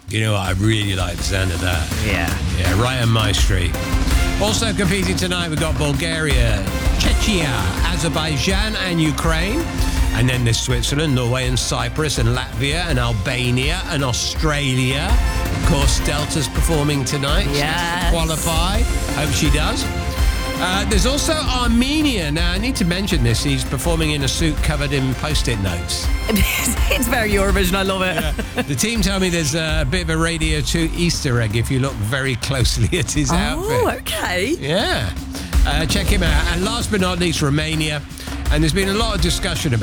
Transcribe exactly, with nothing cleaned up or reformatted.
You know what? I really like the sound of that. Yeah. Yeah, right on my street. Also competing tonight, we've got Bulgaria, Czechia, Azerbaijan and Ukraine. And then there's Switzerland, Norway and Cyprus and Latvia and Albania and Australia. Of course, Delta's performing tonight. Yes. She has to qualify. Hope she does. Uh, there's also Armenia. Now, I need to mention this. He's performing in a suit covered in Post-it notes. It's very Eurovision. I love it. Yeah. The team tell me there's a bit of a Radio two Easter egg if you look very closely at his oh, outfit. Oh, okay. Yeah. Uh, check him out. And last but not least, Romania. And there's been a lot of discussion about